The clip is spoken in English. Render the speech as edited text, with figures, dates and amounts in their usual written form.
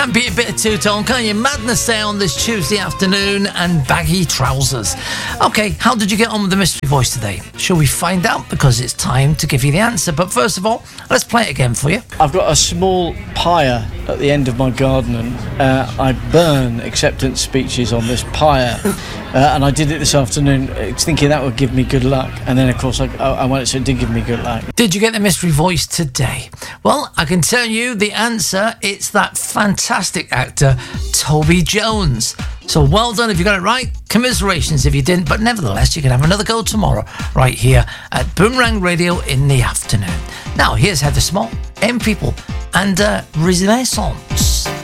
can't beat a bit of two-tone, can you? Madness Day on this Tuesday afternoon and baggy trousers. Okay, how did you get on with the mystery voice today? Shall we find out? Because it's time to give you the answer. But first of all, let's play it again for you. I've got a small pyre at the end of my garden, and I burn acceptance speeches on this pyre. And I did it this afternoon, thinking that would give me good luck. And then, of course, I went, so it did give me good luck. Did you get the mystery voice today? Well, I can tell you the answer. It's that fantastic actor, Toby Jones. So well done if you got it right. Commiserations if you didn't. But nevertheless, you can have another go tomorrow right here at Boomerang Radio in the afternoon. Now, here's Heather Small, M People, and Renaissance.